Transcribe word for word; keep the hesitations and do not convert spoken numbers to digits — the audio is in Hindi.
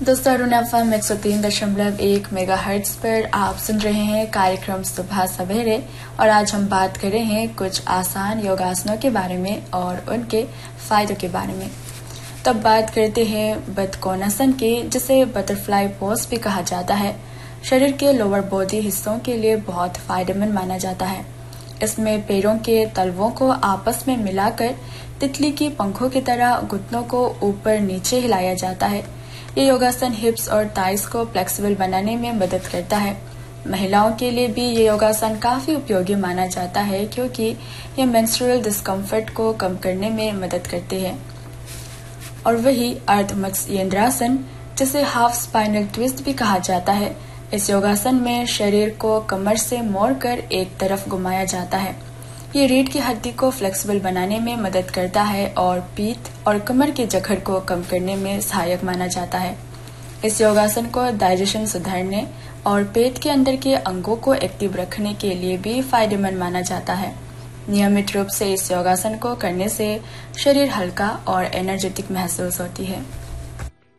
दोस्तों अरुण एफएम एक सौ तीन दशमलव एक मेगा हर्ट्ज पर आप सुन रहे हैं कार्यक्रम सुबह सवेरे। और आज हम बात कर रहे हैं कुछ आसान योगासनों के बारे में और उनके फायदों के बारे में। तब बात करते हैं बतकोनासन की, जिसे बटरफ्लाई पोज भी कहा जाता है। शरीर के लोअर बॉडी हिस्सों के लिए बहुत फायदेमंद माना जाता है। इसमें पैरों के तलवों को आपस में मिलाकर तितली की पंखों की तरह घुटनों को ऊपर नीचे हिलाया जाता है। ये योगासन हिप्स और थाइस को फ्लेक्सिबल बनाने में मदद करता है। महिलाओं के लिए भी ये योगासन काफी उपयोगी माना जाता है, क्योंकि ये मेंस्ट्रुअल डिस्कम्फर्ट को कम करने में मदद करते हैं। और वही अर्ध मत्स्येंद्रासन, जिसे हाफ स्पाइनल ट्विस्ट भी कहा जाता है। इस योगासन में शरीर को कमर से मोड़कर एक तरफ घुमाया जाता है। ये रीढ़ की हड्डी को फ्लेक्सिबल बनाने में मदद करता है और पीठ और कमर की जकड़ को कम करने में सहायक माना जाता है। इस योगासन को डाइजेशन सुधारने और पेट के अंदर के अंगों को एक्टिव रखने के लिए भी फायदेमंद माना जाता है। नियमित रूप से इस योगासन को करने से शरीर हल्का और एनर्जेटिक महसूस होती है।